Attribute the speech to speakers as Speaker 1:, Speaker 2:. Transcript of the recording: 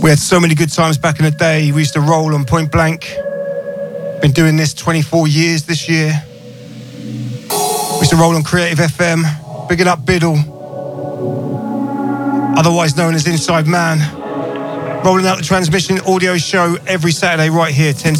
Speaker 1: We had so many good times back in the day. We used to roll on Point Blank. Been doing this 24 years this year. We used to roll on Creative FM. Bigging up Biddle, otherwise known as Inside Man. Rolling out the Transmission audio show every Saturday right here, 10